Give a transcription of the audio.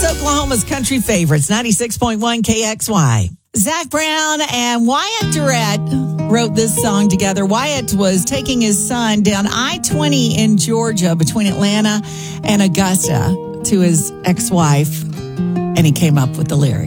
Oklahoma's country favorites, 96.1 KXY. Zach Brown and Wyatt Durrett wrote this song together. Wyatt was taking his son down I-20 in Georgia between Atlanta and Augusta to his ex-wife, and he came up with the lyrics.